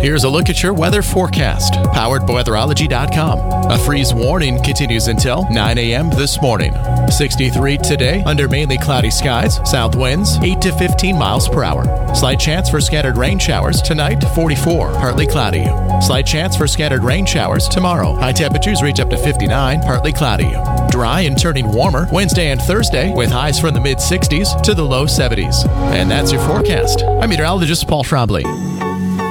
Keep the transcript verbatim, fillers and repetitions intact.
Here's a look at your weather forecast, powered by weatherology dot com. A freeze warning continues until nine a.m. this morning. sixty-three today under mainly cloudy skies, south winds eight to fifteen miles per hour. Slight chance for scattered rain showers tonight, forty-four, partly cloudy. Slight chance for scattered rain showers tomorrow. High temperatures reach up to fifty-nine, partly cloudy. Dry and turning warmer Wednesday and Thursday with highs from the mid sixties to the low seventies. And that's your forecast. I'm meteorologist Paul Schraubly.